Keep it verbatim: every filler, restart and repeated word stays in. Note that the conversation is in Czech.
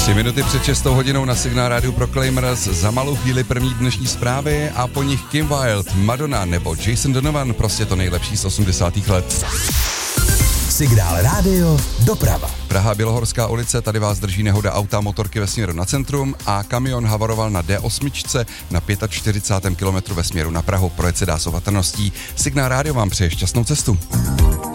Tři minuty před šestou hodinou na Signál Rádiu Proclaimers, za malou chvíli první dnešní zprávy a po nich Kim Wilde, Madonna nebo Jason Donovan, prostě to nejlepší z osmdesátých let. Signál Rádio doprava. Praha Bělohorská ulice, tady vás drží nehoda auta motorky ve směru na centrum a kamion havaroval na D osm na čtyřicátém pátém kilometru ve směru na Prahu. Projet se dá s opatrností. Signál Rádio vám přeje šťastnou cestu.